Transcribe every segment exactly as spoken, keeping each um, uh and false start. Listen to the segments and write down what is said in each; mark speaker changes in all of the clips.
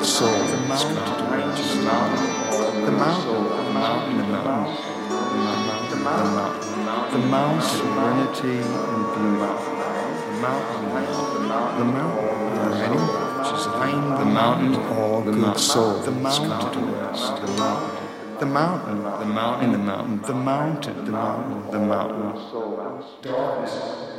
Speaker 1: soul that's come to reach the mountain, the mountain, the mountain, the mountain, the mountain, the mountain, serenity and beauty, the mountain, the mountain, ready? Find the mountain, all good soul that's come to rest, the mountain. The mountain, the mountain, the mountain, the mountain, the mountain, the mountain.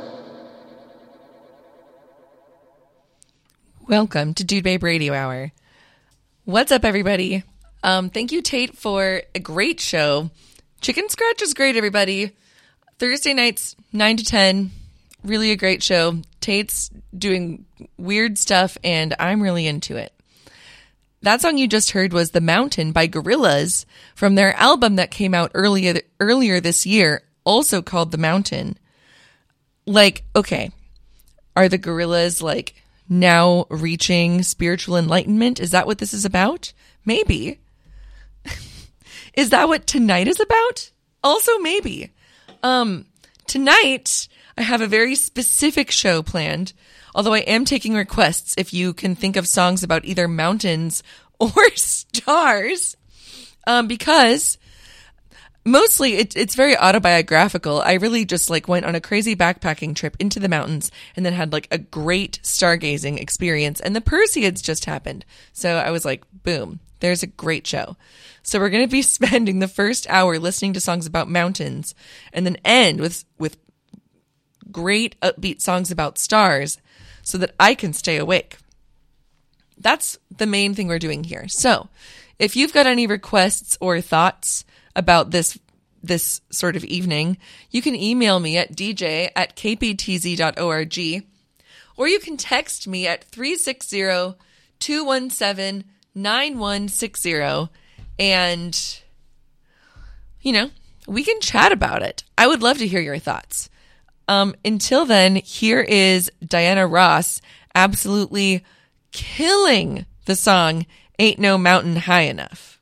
Speaker 2: Welcome to Dude Babe Radio Hour. What's up, everybody? Um, thank you, Tate, for a great show. Chicken Scratch is great, everybody. Thursday nights, nine to ten. Really a great show. Tate's doing weird stuff, and I'm really into it. That song you just heard was The Mountain by Gorillaz from their album that came out earlier earlier this year, also called The Mountain. Like, okay, are the Gorillaz, like, now reaching spiritual enlightenment? Is that what this is about? Maybe. Is that what tonight is about? Also, maybe. Um, tonight, I have a very specific show planned. Although I am taking requests if you can think of songs about either mountains or stars, um, because mostly it, it's very autobiographical. I really just like went on a crazy backpacking trip into the mountains and then had like a great stargazing experience, and the Perseids just happened. So I was like, boom, there's a great show. So we're going to be spending the first hour listening to songs about mountains and then end with, with great upbeat songs about stars, so that I can stay awake. That's the main thing we're doing here. So if you've got any requests or thoughts about this this sort of evening, you can email me at d j at k p t z dot org, or you can text me at three six zero, two one seven, nine one six zero, and, you know, we can chat about it. I would love to hear your thoughts. Um, until then, here is Diana Ross absolutely killing the song Ain't No Mountain High Enough.